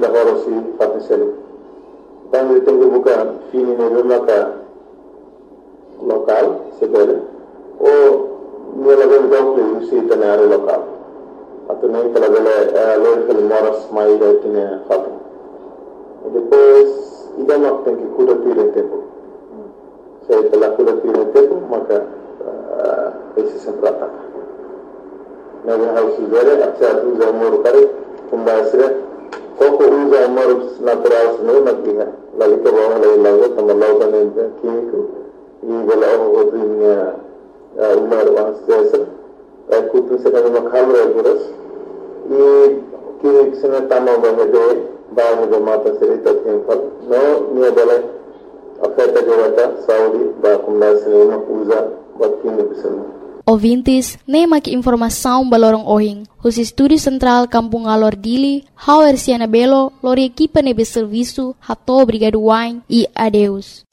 Dahorosi Fatisel. Tanto tengo buka fini ne maka lokal sebele o nilagan jawle usi tanare lokal. Atau naik kalau local moras mai datine fatu. Depois ida mak tengki kuda tire tempo. Saya telah kuda tire tempo maka esse semprata. Nabi harus bere acha uza mor kare kumbasre koko uza mor natural sene makliha lagi ke bawah lagu tamalau kan kimiko ini belau hotunya umar wahsesa aku tu sedang makhal beras ini kimik sene tamau bahade bahawa mata cerita tempat no ni adalah oferta jawata Saudi bakum nasne uza buat kimik sene. Ouvintes, nem aqui informação balorong ohing. Os estúdios central Kampung Alor Dili, Hauer Siana Belo, lori equipa nebe serviço, hato obrigado wine e adeus.